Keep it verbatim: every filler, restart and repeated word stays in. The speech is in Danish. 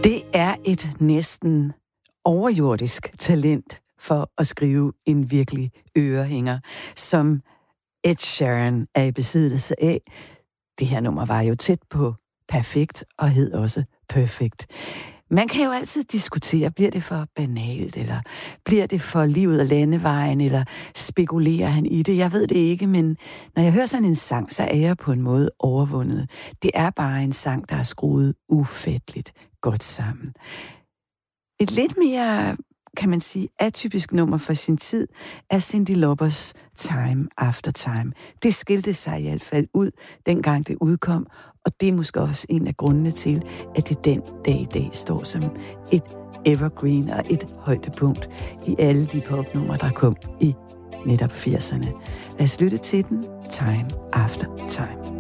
Det er et næsten overjordisk talent for at skrive en virkelig ørehænger, som Ed Sheeran er i besiddelse af. Det her nummer var jo tæt på perfekt og hed også Perfect. Man kan jo altid diskutere, bliver det for banalt, eller bliver det for livet og landevejen, eller spekulerer han i det? Jeg ved det ikke, men når jeg hører sådan en sang, så er jeg på en måde overvundet. Det er bare en sang, der er skruet ufatteligt godt sammen. Et lidt mere, kan man sige, atypisk nummer for sin tid er Cyndi Laupers Time After Time. Det skilte sig i hvert fald ud, dengang det udkom, og det er måske også en af grundene til, at det den dag i dag står som et evergreen og et højdepunkt i alle de popnumre, der kom i netop firserne. Lad os lytte til den. Time After Time.